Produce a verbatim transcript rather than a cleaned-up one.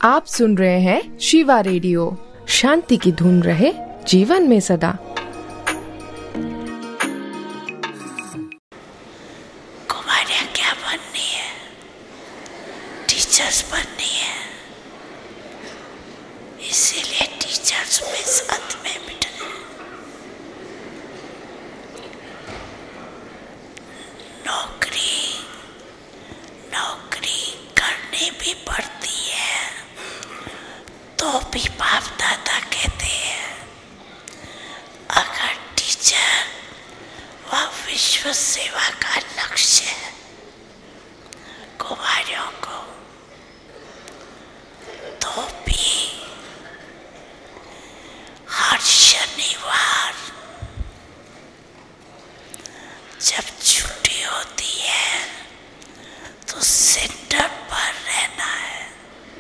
आप सुन रहे हैं शिवा रेडियो। शांति की धुन रहे जीवन में सदा। कुमारियाँ क्या बननी है? टीचर्स बननी है, इसीलिए टीचर्स में साथ में